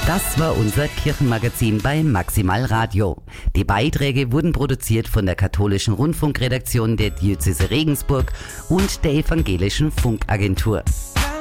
Das war unser Kirchenmagazin bei Maximal Radio. Die Beiträge wurden produziert von der katholischen Rundfunkredaktion der Diözese Regensburg und der evangelischen Funkagentur.